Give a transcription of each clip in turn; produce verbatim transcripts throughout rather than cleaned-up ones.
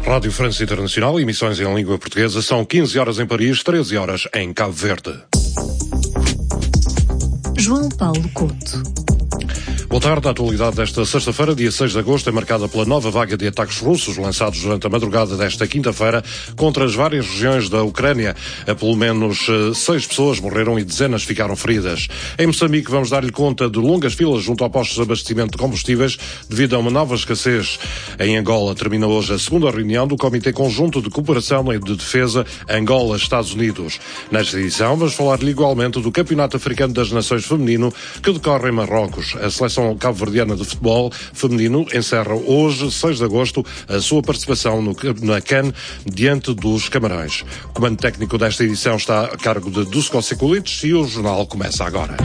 Rádio França Internacional, emissões em língua portuguesa, são quinze horas em Paris, treze horas em Cabo Verde. João Paulo Couto. Boa tarde. A atualidade desta sexta-feira, dia seis de agosto, é marcada pela nova vaga de ataques russos lançados durante a madrugada desta quinta-feira contra as várias regiões da Ucrânia. Pelo menos seis pessoas morreram e dezenas ficaram feridas. Em Moçambique, vamos dar-lhe conta de longas filas junto a postos de abastecimento de combustíveis devido a uma nova escassez. Em Angola, termina hoje a segunda reunião do Comitê Conjunto de Cooperação e de Defesa Angola-Estados Unidos. Nesta edição, vamos falar-lhe igualmente do Campeonato Africano das Nações Feminino que decorre em Marrocos. A seleção cabo-verdiana de futebol feminino encerra hoje, seis de agosto, a sua participação no, na CAN diante dos Camarões. O comando técnico desta edição está a cargo de Dusko Sekulic e o jornal começa agora.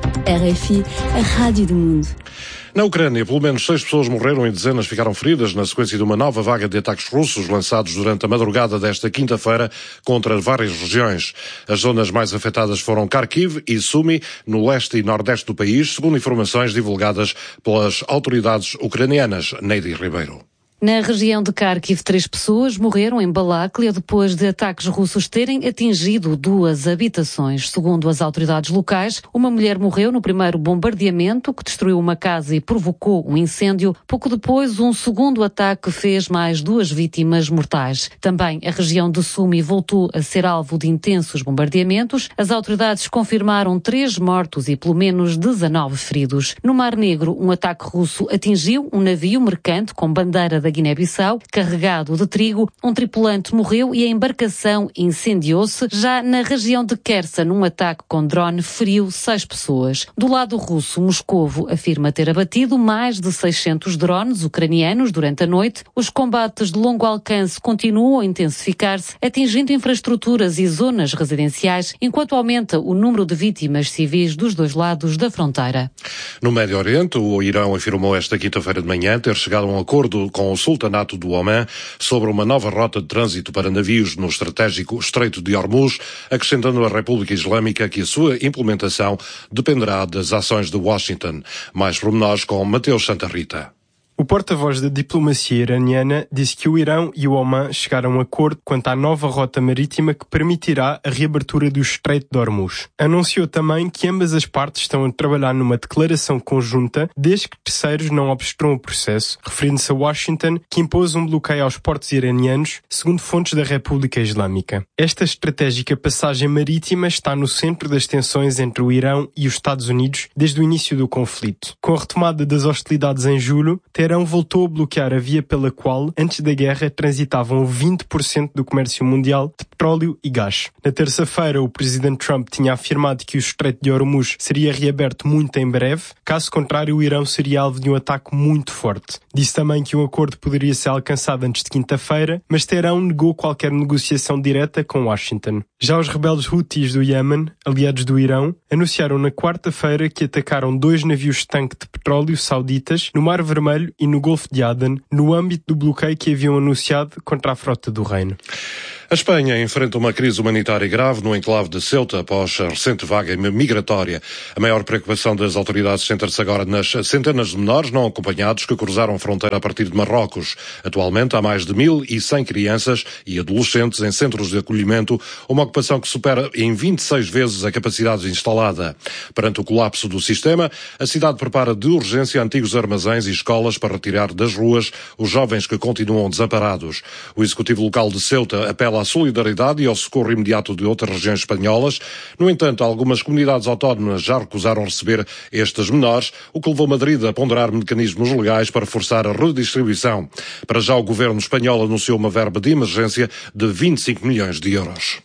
R F I, a Rádio do Mundo. Na Ucrânia, pelo menos seis pessoas morreram e dezenas ficaram feridas na sequência de uma nova vaga de ataques russos lançados durante a madrugada desta quinta-feira contra várias regiões. As zonas mais afetadas foram Kharkiv e Sumy, no leste e nordeste do país, segundo informações divulgadas pelas autoridades ucranianas. Neide Ribeiro. Na região de Kharkiv, três pessoas morreram em Balaklia depois de ataques russos terem atingido duas habitações. Segundo as autoridades locais, uma mulher morreu no primeiro bombardeamento que destruiu uma casa e provocou um incêndio. Pouco depois, um segundo ataque fez mais duas vítimas mortais. Também a região de Sumy voltou a ser alvo de intensos bombardeamentos. As autoridades confirmaram três mortos e pelo menos dezanove feridos. No Mar Negro, um ataque russo atingiu um navio mercante com bandeira da Guiné-Bissau, carregado de trigo. Um tripulante morreu e a embarcação incendiou-se. Já na região de Kherson, num ataque com drone feriu seis pessoas. Do lado russo, Moscovo afirma ter abatido mais de seiscentos drones ucranianos durante a noite. Os combates de longo alcance continuam a intensificar-se, atingindo infraestruturas e zonas residenciais, enquanto aumenta o número de vítimas civis dos dois lados da fronteira. No Médio Oriente, o Irão afirmou esta quinta-feira de manhã ter chegado a um acordo com o Sultanato do Omã sobre uma nova rota de trânsito para navios no estratégico Estreito de Hormuz, acrescentando à República Islâmica que a sua implementação dependerá das ações de Washington. Mais pormenores com Mateus Santa Rita. O porta-voz da diplomacia iraniana disse que o Irão e o Omã chegaram a um acordo quanto à nova rota marítima que permitirá a reabertura do Estreito de Hormuz. Anunciou também que ambas as partes estão a trabalhar numa declaração conjunta desde que terceiros não obstruam o processo, referindo-se a Washington, que impôs um bloqueio aos portos iranianos, segundo fontes da República Islâmica. Esta estratégica passagem marítima está no centro das tensões entre o Irão e os Estados Unidos desde o início do conflito. Com a retomada das hostilidades em julho, Teherão voltou a bloquear a via pela qual, antes da guerra, transitavam vinte por cento do comércio mundial de petróleo e gás. Na terça-feira, o presidente Trump tinha afirmado que o Estreito de Hormuz seria reaberto muito em breve, caso contrário o Irão seria alvo de um ataque muito forte. Disse também que um acordo poderia ser alcançado antes de quinta-feira, mas Teherão negou qualquer negociação direta com Washington. Já os rebeldes Houthis do Iémen, aliados do Irão, anunciaram na quarta-feira que atacaram dois navios-tanque de petróleo sauditas no Mar Vermelho e no Golfo de Aden, no âmbito do bloqueio que haviam anunciado contra a frota do Reino. A Espanha enfrenta uma crise humanitária grave no enclave de Ceuta após a recente vaga migratória. A maior preocupação das autoridades centra-se agora nas centenas de menores não acompanhados que cruzaram a fronteira a partir de Marrocos. Atualmente há mais de mil e cem crianças e adolescentes em centros de acolhimento, uma ocupação que supera em vinte e seis vezes a capacidade instalada. Perante o colapso do sistema, a cidade prepara de urgência antigos armazéns e escolas para retirar das ruas os jovens que continuam desamparados. O executivo local de Ceuta apela à solidariedade e ao socorro imediato de outras regiões espanholas. No entanto, algumas comunidades autónomas já recusaram receber estes menores, o que levou Madrid a ponderar mecanismos legais para forçar a redistribuição. Para já, o governo espanhol anunciou uma verba de emergência de vinte e cinco milhões de euros.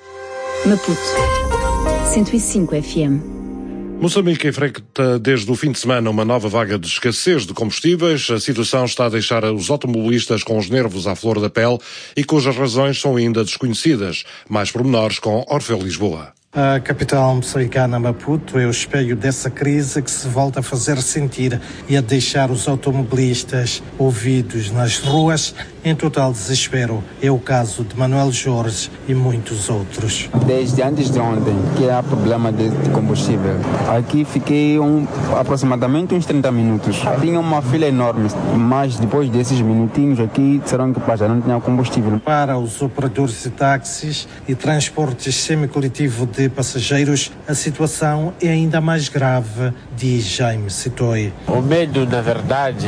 Maputo, cento e cinco F M. Moçambique enfrenta desde o fim de semana uma nova vaga de escassez de combustíveis. A situação está a deixar os automobilistas com os nervos à flor da pele e cujas razões são ainda desconhecidas. Mais pormenores com Orfeu Lisboa. A capital moçambicana, Maputo, é o espelho dessa crise que se volta a fazer sentir e a deixar os automobilistas ouvidos nas ruas em total desespero. É o caso de Manuel Jorge e muitos outros. Desde antes de ontem, que há problema de combustível. Aqui fiquei um, aproximadamente uns trinta minutos. Tinha uma fila enorme, mas depois desses minutinhos aqui, disseram que já não tinha combustível. Para os operadores de táxis e transportes semicoletivo de passageiros, a situação é ainda mais grave, diz Jaime Sitoi. O medo, na verdade,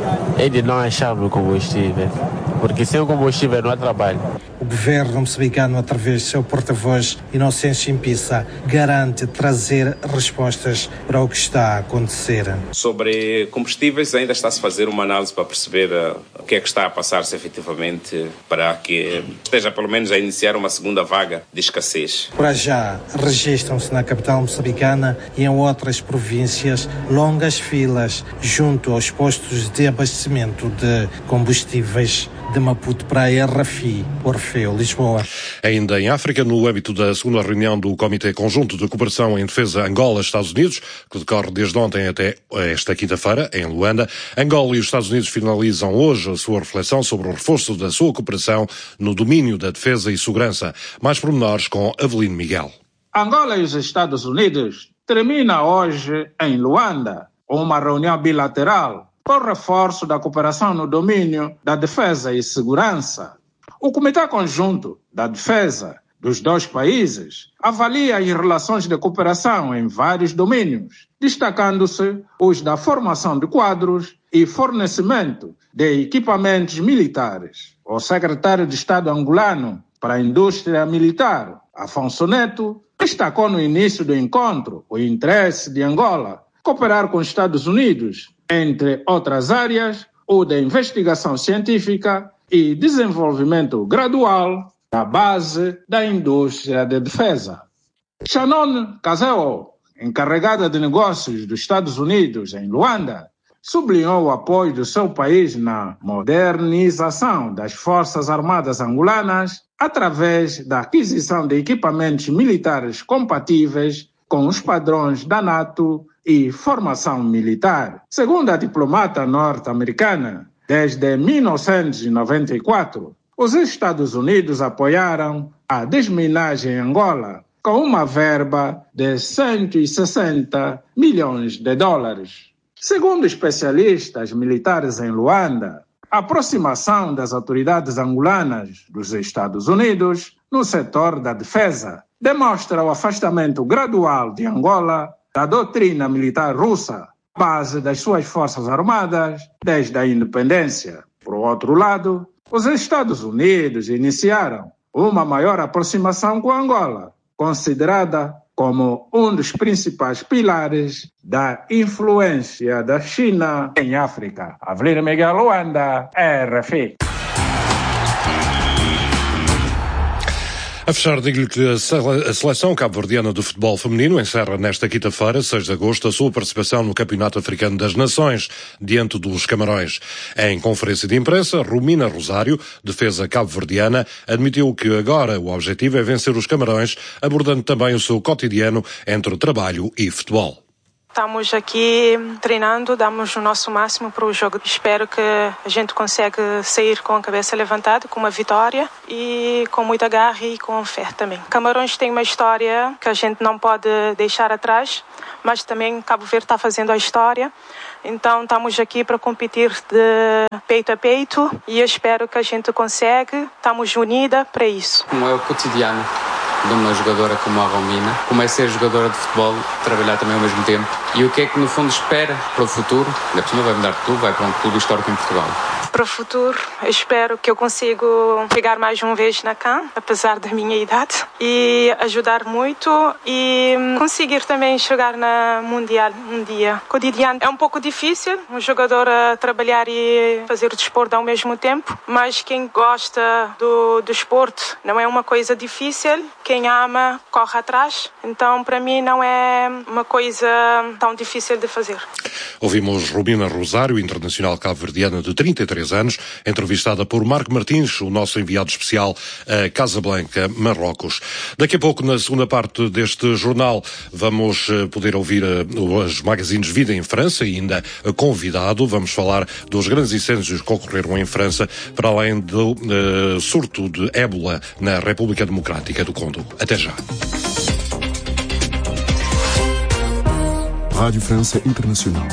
é de não acharmos combustível, porque sem o combustível não há trabalho. O governo moçambicano, através do seu porta-voz Inocêncio Impissa, garante trazer respostas para o que está a acontecer. Sobre combustíveis, ainda está-se a fazer uma análise para perceber uh, o que é que está a passar-se efetivamente para que esteja pelo menos a iniciar uma segunda vaga de escassez. Para já, registram-se na capital moçambicana e em outras províncias longas filas junto aos postos de abastecimento de combustíveis de Maputo para a R F I, Orfeu, Lisboa. Ainda em África, no âmbito da segunda reunião do Comitê Conjunto de Cooperação em Defesa Angola-Estados Unidos, que decorre desde ontem até esta quinta-feira, em Luanda, Angola e os Estados Unidos finalizam hoje a sua reflexão sobre o reforço da sua cooperação no domínio da defesa e segurança. Mais pormenores com Avelino Miguel. Angola e os Estados Unidos termina hoje em Luanda uma reunião bilateral com reforço da cooperação no domínio da defesa e segurança. O Comitê Conjunto da Defesa dos dois países avalia as relações de cooperação em vários domínios, destacando-se os da formação de quadros e fornecimento de equipamentos militares. O secretário de Estado angolano para a Indústria Militar, Afonso Neto, destacou no início do encontro o interesse de Angola cooperar com os Estados Unidos, entre outras áreas, o da investigação científica e desenvolvimento gradual na base da indústria de defesa. Shannon Kazeo, encarregada de negócios dos Estados Unidos em Luanda, sublinhou o apoio do seu país na modernização das Forças Armadas angolanas através da aquisição de equipamentos militares compatíveis com os padrões da NATO e formação militar. Segundo a diplomata norte-americana, desde mil novecentos e noventa e quatro, os Estados Unidos apoiaram a desminagem em Angola com uma verba de cento e sessenta milhões de dólares. Segundo especialistas militares em Luanda, a aproximação das autoridades angolanas dos Estados Unidos no setor da defesa demonstra o afastamento gradual de Angola da doutrina militar russa, base das suas forças armadas desde a independência. Por outro lado, os Estados Unidos iniciaram uma maior aproximação com Angola, considerada como um dos principais pilares da influência da China em África. Avelino Miguel, Luanda, R F I. A fechar, digo-lhe que a seleção cabo-verdiana de futebol feminino encerra nesta quinta-feira, seis de agosto, a sua participação no Campeonato Africano das Nações, diante dos Camarões. Em conferência de imprensa, Romina Rosário, defesa cabo-verdiana, admitiu que agora o objetivo é vencer os Camarões, abordando também o seu cotidiano entre trabalho e futebol. Estamos aqui treinando, damos o nosso máximo para o jogo. Espero que a gente consiga sair com a cabeça levantada, com uma vitória e com muita garra e com fé também. Camarões tem uma história que a gente não pode deixar atrás, mas também Cabo Verde está fazendo a história. Então estamos aqui para competir de peito a peito e eu espero que a gente consiga. Estamos unidas para isso. Como é o cotidiano de uma jogadora como a Romina, como é ser jogadora de futebol, trabalhar também ao mesmo tempo, e o que é que no fundo espera para o futuro? Da pessoa vai mudar de clube, vai para um clube histórico em Portugal. Para o futuro, eu espero que eu consiga chegar mais uma vez na C A N, apesar da minha idade, e ajudar muito e conseguir também chegar na Mundial um dia. Cotidiano é um pouco difícil, um jogador a trabalhar e fazer o desporto ao mesmo tempo, mas quem gosta do, do desporto não é uma coisa difícil. Quem quem ama corre atrás. Então, para mim, não é uma coisa tão difícil de fazer. Ouvimos Romina Rosário, internacional cabo-verdiana de trinta e três anos, entrevistada por Marco Martins, o nosso enviado especial a Casablanca, Marrocos. Daqui a pouco, na segunda parte deste jornal, vamos poder ouvir os magazines Vida em França e ainda convidado. Vamos falar dos grandes incêndios que ocorreram em França, para além do uh, surto de ébola na República Democrática do Congo. Até já. Rádio França Internacional.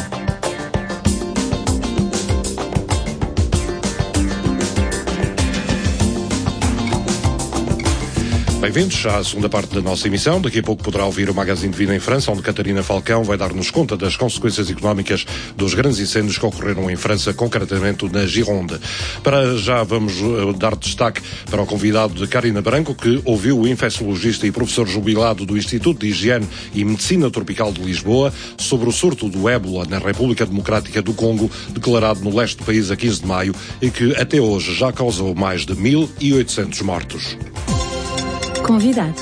Bem-vindos à segunda parte da nossa emissão. Daqui a pouco poderá ouvir o Magazine de Vida em França, onde Catarina Falcão vai dar-nos conta das consequências económicas dos grandes incêndios que ocorreram em França, concretamente na Gironde. Para já vamos dar destaque para o convidado de Karina Branco, que ouviu o infecciologista e professor jubilado do Instituto de Higiene e Medicina Tropical de Lisboa sobre o surto do ébola na República Democrática do Congo, declarado no leste do país a quinze de maio e que até hoje já causou mais de mil e oitocentos mortos. Convidado.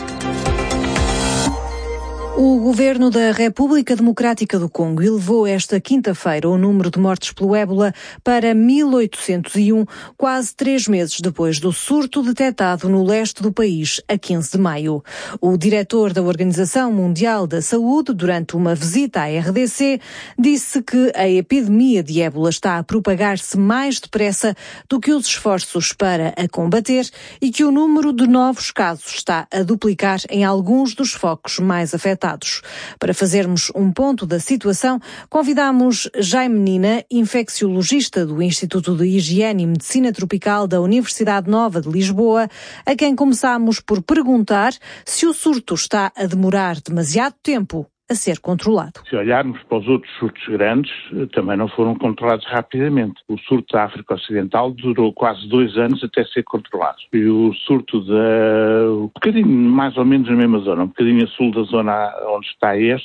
O governo da República Democrática do Congo elevou esta quinta-feira o número de mortes pelo ébola para mil oitocentos e um, quase três meses depois do surto detectado no leste do país, a quinze de maio. O diretor da Organização Mundial da Saúde, durante uma visita à R D C, disse que a epidemia de ébola está a propagar-se mais depressa do que os esforços para a combater e que o número de novos casos está a duplicar em alguns dos focos mais afetados. Para fazermos um ponto da situação, convidamos Jaime Nina, infecciologista do Instituto de Higiene e Medicina Tropical da Universidade Nova de Lisboa, a quem começamos por perguntar se o surto está a demorar demasiado tempo a ser controlado. Se olharmos para os outros surtos grandes, também não foram controlados rapidamente. O surto da África Ocidental durou quase dois anos até ser controlado. E o surto da... um bocadinho mais ou menos na mesma zona, um bocadinho a sul da zona onde está este,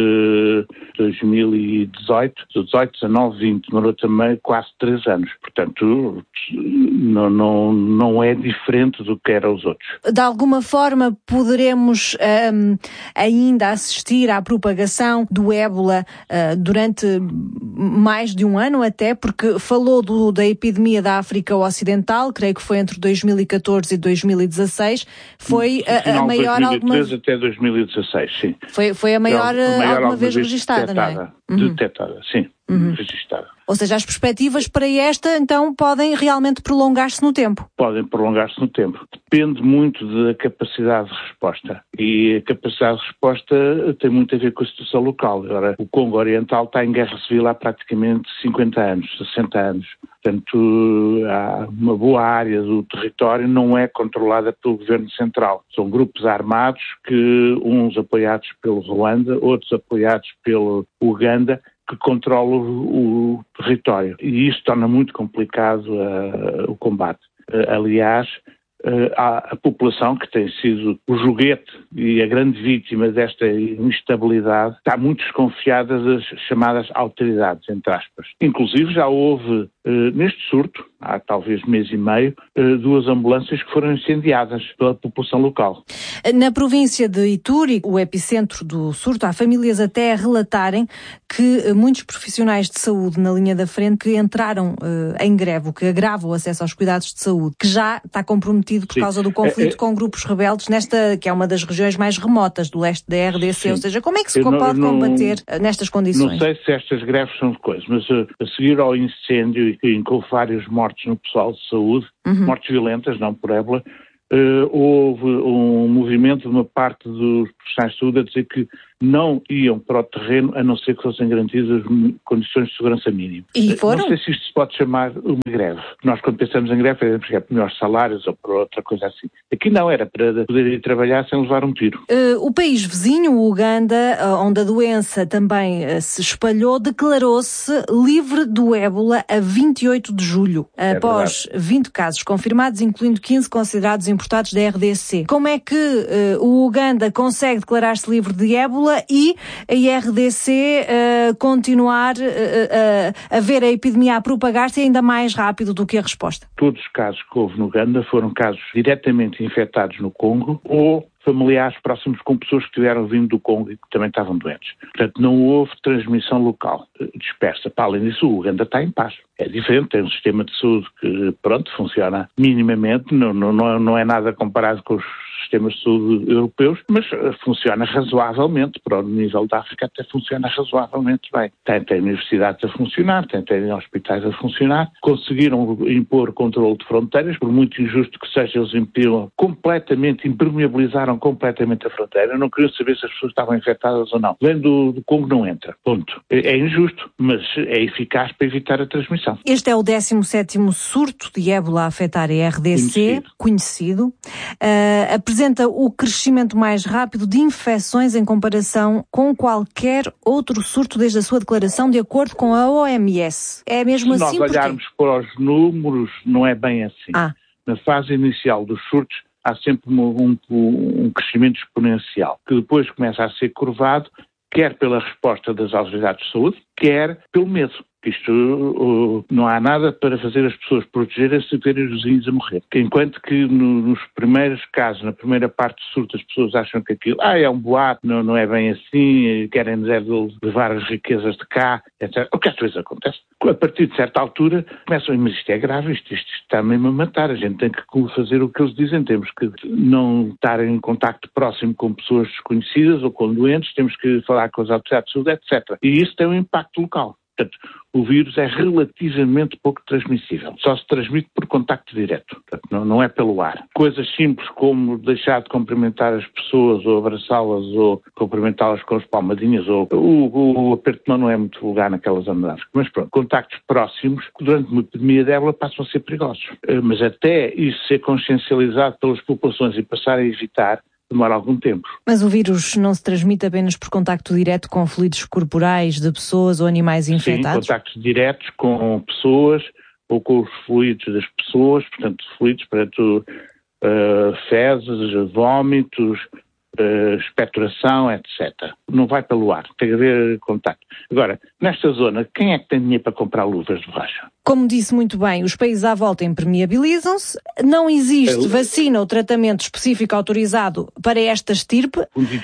de dois mil e dezoito, dezoito, dezanove, vinte, demorou também quase três anos. Portanto, não, não, não é diferente do que eram os outros. De alguma forma, poderemos um, ainda assistir à propagação do ébola uh, durante mais de um ano até, porque falou do, da epidemia da África Ocidental, creio que foi entre dois mil e catorze e dois mil e dezasseis, foi a, a maior... dois mil e treze até dois mil e dezasseis, sim. Foi, foi a maior, então, a maior alguma vez registada, detectada, não é? Detectada, uhum. sim, uhum. registada. Ou seja, as perspectivas para esta, então, podem realmente prolongar-se no tempo? Podem prolongar-se no tempo. Depende muito da capacidade de resposta. E a capacidade de resposta tem muito a ver com a situação local. Agora, o Congo Oriental está em guerra civil há praticamente cinquenta anos, sessenta anos. Portanto, há uma boa área do território não é controlada pelo governo central. São grupos armados que, uns apoiados pelo Ruanda, outros apoiados pelo Uganda, que controlam o, o território. E isso torna muito complicado uh, o combate. Uh, aliás, uh, a, a população, que tem sido o joguete e a grande vítima desta instabilidade, está muito desconfiada das chamadas autoridades, entre aspas. Inclusive já houve, uh, neste surto, há talvez mês e meio, uh, duas ambulâncias que foram incendiadas pela população local. Na província de Ituri, o epicentro do surto, há famílias até a relatarem que muitos profissionais de saúde na linha da frente que entraram uh, em greve, o que agrava o acesso aos cuidados de saúde, que já está comprometido por Sim. causa do conflito é, é... com grupos rebeldes nesta, que é uma das regiões mais remotas do leste da R D C. Sim. Ou seja, como é que se não, pode não, combater nestas condições? Não sei se estas greves são de coisas, mas uh, a seguir ao incêndio e com vários mortos no pessoal de saúde, uhum. mortes violentas, não por ébola, Uh, houve um movimento de uma parte dos profissionais de saúde a dizer que não iam para o terreno a não ser que fossem garantidas condições de segurança mínima. E foram? Não sei se isto se pode chamar uma greve. Nós, quando pensamos em greve, é por melhores salários ou por outra coisa assim. Aqui não, era para poder ir trabalhar sem levar um tiro. Uh, o país vizinho, o Uganda, onde a doença também uh, se espalhou, declarou-se livre do ébola a vinte e oito de julho, é após verdade. vinte casos confirmados, incluindo quinze considerados importados da R D C. Como é que uh, o Uganda consegue declarar-se livre de ébola e a R D C uh, continuar uh, uh, a ver a epidemia a propagar-se ainda mais rápido do que a resposta? Todos os casos que houve no Uganda foram casos diretamente infectados no Congo ou familiares próximos com pessoas que tiveram vindo do Congo e que também estavam doentes. Portanto, não houve transmissão local dispersa. Para além disso, o Uganda está em paz. É diferente, tem um sistema de saúde que, pronto, funciona minimamente, não, não, não é nada comparado com os sistemas de saúde europeus, mas funciona razoavelmente, para o nível da África até funciona razoavelmente bem. Tem, tem universidades a funcionar, tem, tem hospitais a funcionar, conseguiram impor controle de fronteiras, por muito injusto que seja, eles impediram completamente, impermeabilizaram completamente a fronteira, não queriam saber se as pessoas estavam infectadas ou não. Vem do, do Congo, não entra. Ponto. É, é injusto, mas é eficaz para evitar a transmissão. Este é o décimo sétimo surto de ébola a afetar a R D C, conhecido. conhecido. Uh, apresenta o crescimento mais rápido de infecções em comparação com qualquer outro surto desde a sua declaração, de acordo com a O M S. É mesmo Se assim? Se nós olharmos para os números, não é bem assim. Ah. Na fase inicial dos surtos, há sempre um, um, um crescimento exponencial, que depois começa a ser curvado, quer pela resposta das autoridades de saúde, quer pelo medo. Isto uh, não há nada para fazer as pessoas protegerem-se e verem os vizinhos a morrer. Enquanto que no, nos primeiros casos, na primeira parte do surto, as pessoas acham que aquilo ah, é um boato, não, não é bem assim, querem-nos é levar as riquezas de cá, etcétera. O que às vezes acontece. A partir de certa altura, começam a dizer, mas isto é grave, isto, isto está mesmo a matar, a gente tem que fazer o que eles dizem, temos que não estar em contacto próximo com pessoas desconhecidas ou com doentes, temos que falar com as autoridades de saúde, etcétera. E isso tem um impacto local. Portanto, o vírus é relativamente pouco transmissível. Só se transmite por contacto direto. Portanto, não, não é pelo ar. Coisas simples como deixar de cumprimentar as pessoas ou abraçá-las ou cumprimentá-las com as palmadinhas ou o, o aperto de mão não é muito vulgar naquelas andadas. Mas pronto, contactos próximos durante uma epidemia de ébola passam a ser perigosos. Mas até isso ser consciencializado pelas populações e passar a evitar demora algum tempo. Mas o vírus não se transmite apenas por contacto direto com fluidos corporais de pessoas ou animais infectados? Sim, contactos diretos com pessoas ou com os fluidos das pessoas, portanto, fluidos, portanto, uh, fezes, vômitos, uh, expectoração, etcétera. Não vai pelo ar, tem que haver contacto. Agora, nesta zona, quem é que tem dinheiro para comprar luvas de borracha? Como disse muito bem, os países à volta impermeabilizam-se, não existe vacina ou tratamento específico autorizado para esta estirpe.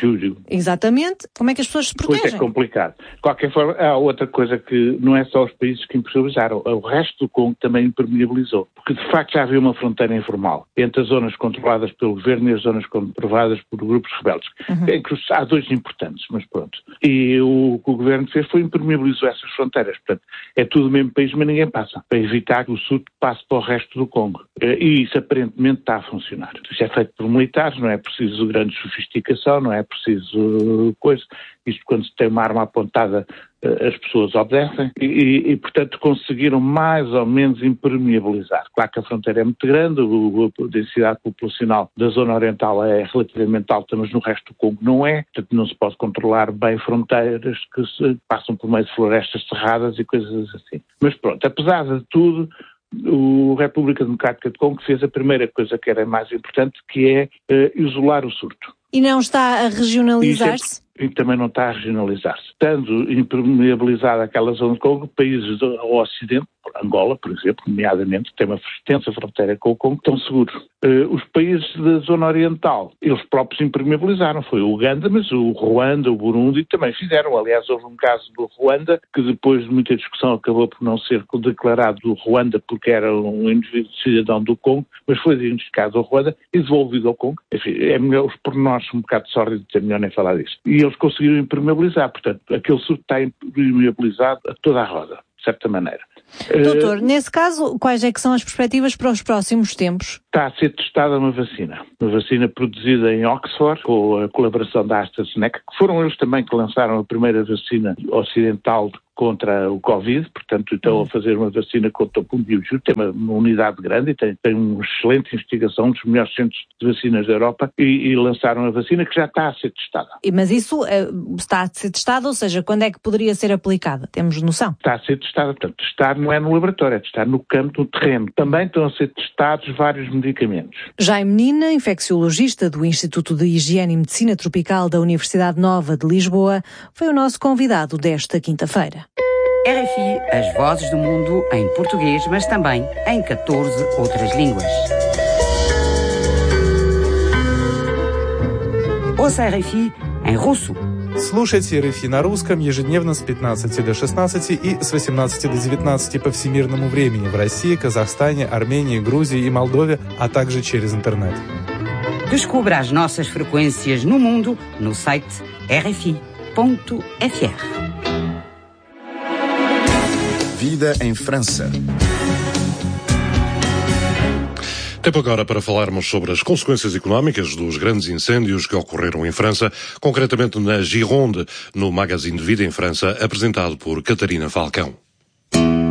Exatamente. Como é que as pessoas se protegem? Pois é complicado. De qualquer forma, há outra coisa que não é só os países que impermeabilizaram, o resto do Congo também impermeabilizou. Porque, de facto, já havia uma fronteira informal entre as zonas controladas pelo governo e as zonas controladas por grupos rebeldes. Uhum. Em que há dois importantes, mas pronto. E o que o governo fez foi impermeabilizou essas fronteiras. Portanto, é tudo o mesmo país, mas ninguém passa. Para evitar que o surto passe para o resto do Congo. E isso aparentemente está a funcionar. Isso é feito por militares, não é preciso grande sofisticação, não é preciso coisa. Isto quando se tem uma arma apontada, as pessoas obedecem e, e, portanto, conseguiram mais ou menos impermeabilizar. Claro que a fronteira é muito grande, a densidade populacional da zona oriental é relativamente alta, mas no resto do Congo não é. Portanto, não se pode controlar bem fronteiras que se passam por meio de florestas cerradas e coisas assim. Mas pronto, apesar de tudo, a República Democrática do Congo fez a primeira coisa que era mais importante, que é uh, isolar o surto. E não está a regionalizar-se? E também não está a regionalizar-se. Estando impermeabilizada aquela zona do Congo, países ao Ocidente, Angola, por exemplo, nomeadamente, tem uma extensa fronteira com o Congo, estão seguros. Uh, os países da zona oriental, eles próprios impermeabilizaram. Foi o Uganda, mas o Ruanda, o Burundi também fizeram. Aliás, houve um caso do Ruanda, que depois de muita discussão acabou por não ser declarado do Ruanda porque era um indivíduo cidadão do Congo, mas foi diagnosticado ao Ruanda e devolvido ao Congo. Enfim, é melhor, os pormenores são um bocado sórdidos, é melhor nem falar disso. E eles conseguiram impermeabilizar, portanto, aquele surto está impermeabilizado a toda a roda, de certa maneira. Doutor, uh, nesse caso, quais é que são as perspectivas para os próximos tempos? Está a ser testada uma vacina, uma vacina produzida em Oxford, com a colaboração da AstraZeneca, que foram eles também que lançaram a primeira vacina ocidental contra o Covid, portanto, estão a fazer uma vacina contra o Pundiuju, tem uma, uma unidade grande e tem, tem uma excelente investigação, um dos melhores centros de vacinas da Europa, e, e lançaram a vacina que já está a ser testada. Mas isso uh, está a ser testado, ou seja, quando é que poderia ser aplicada? Temos noção? Está a ser testada, portanto, testar não é no laboratório, é testar no campo, no terreno. Também estão a ser testados vários medicamentos. Jaime Menina, infecciologista do Instituto de Higiene e Medicina Tropical da Universidade Nova de Lisboa, foi o nosso convidado desta quinta-feira. R F I, as vozes do mundo em português, mas também em catorze outras línguas. Ouça a R F I em russo. Слушайте эр эф и на русском ежедневно с пятнадцати до шестнадцати и с восемнадцати до девятнадцати по всемирному времени в России, Казахстане, Армении, Грузии и Молдове, а также через интернет. Descubra as nossas frequências no mundo no site r f i ponto f r. Vida em França. Tempo agora para falarmos sobre as consequências económicas dos grandes incêndios que ocorreram em França, concretamente na Gironde, no Magazine de Vida em França, apresentado por Catarina Falcão.